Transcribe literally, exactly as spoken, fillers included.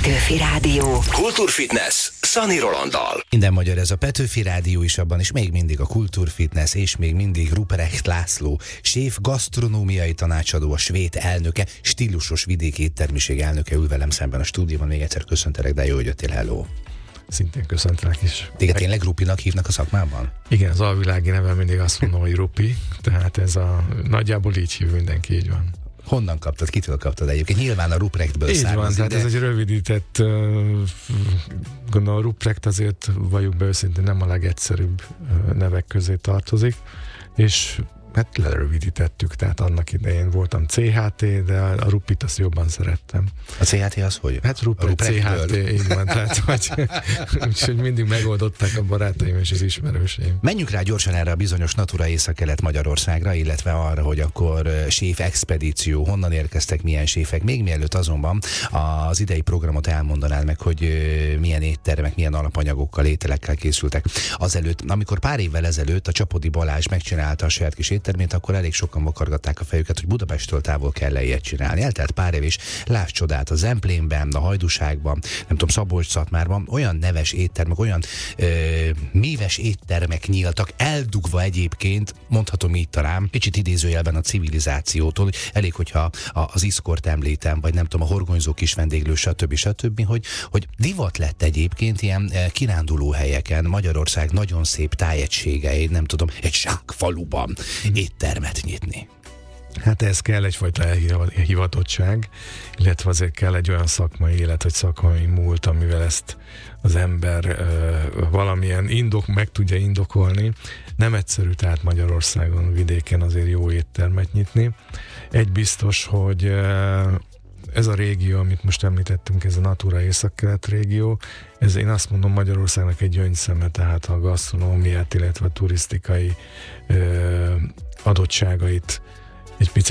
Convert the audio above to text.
Petőfi Rádió. Kultúrfitness Szani Rolanddal. Minden magyar, ez a Petőfi Rádió is, abban is még mindig a Kultúrfitness, és még mindig Ruprecht László, séf gasztronómiai tanácsadó, a svéd elnöke, stílusos vidéki éttermiség elnöke ül velem szemben a stúdióban. Még egyszer köszöntelek, de jó, hogy jöttél, hello. Szintén köszöntelek is. Téged tényleg Rupinak hívnak a szakmában? Igen, az alvilági nevem mindig azt mondom, hogy Rupi, tehát ez a nagyjából így hív mindenki, így van. Honnan kaptad, kitől kaptad egyébként? Nyilván a Ruprechtből így származik. Van, tehát de... ez egy rövidített, gondolom a Ruprecht azért, valljuk be őszintén, nem a legegyszerűbb nevek közé tartozik, és hát lerövidítettük, tehát annak idején voltam cé há té, de a Rupit azt jobban szerettem. A cé há té az hogy? Hát Ruprecht cé há té, így van, tehát hogy, úgyhogy mindig megoldották a barátaim és az ismerőseim. Menjünk rá gyorsan erre a bizonyos Natura Észak-Kelet Magyarországra, illetve arra, hogy akkor séf expedíció, honnan érkeztek, milyen séfek. Még mielőtt azonban az idei programot elmondanád meg, hogy milyen éttermek, milyen alapanyagokkal, ételekkel készültek. Azelőtt, amikor pár évvel ezelőtt a Csapodi Balázs megcsinálta a saját kis éttermét, akkor elég sokan vakargatták a fejüket, hogy Budapesttől távol kell -e ilyet csinálni. Eltelt pár év, és láss csodát, a Zemplénben, a Hajdúságban, nem tudom, Szabolcs-Szatmárban olyan neves éttermek, olyan ö, méves éttermek nyíltak, eldugva egyébként, mondhatom így talán, kicsit idézőjelben a civilizációtól, elég, hogyha az Iszkort említem, vagy nem tudom, a horgonyzó kis vendéglő, stb. stb., hogy, hogy divat lett egyébként ilyen kiránduló helyeken, Magyarország nagyon szép tájegységein, nem tudom, egy zsákfaluban éttermet nyitni. Hát ez kell egyfajta elhivatottság, illetve azért kell egy olyan szakmai élet, vagy szakmai múlt, amivel ezt az ember uh, valamilyen indok, meg tudja indokolni. Nem egyszerű tehát Magyarországon, vidéken azért jó éttermet nyitni. Egy biztos, hogy uh, ez a régió, amit most említettünk, ez a Natura Észak-Kelet régió, ez én azt mondom Magyarországnak egy gyöngyszeme, tehát a gasztronómiát, illetve a turisztikai uh, adottságait egy picit